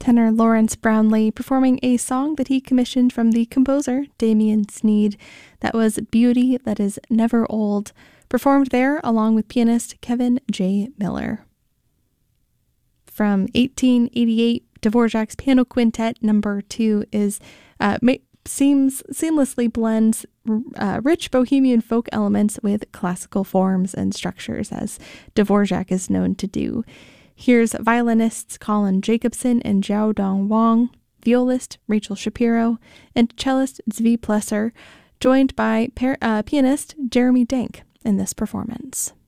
tenor Lawrence Brownlee performing a song that he commissioned from the composer Damian Sneed. That was Beauty That Is Never Old, performed there along with pianist Kevin J. Miller. From 1888, Dvorak's Piano Quintet No. 2 is seamlessly blends rich bohemian folk elements with classical forms and structures, as Dvorak is known to do. Here's violinists Colin Jacobson and Zhao Dong Wang, violist Rachel Shapiro, and cellist Zvi Plesser, joined by pianist Jeremy Dank in this performance.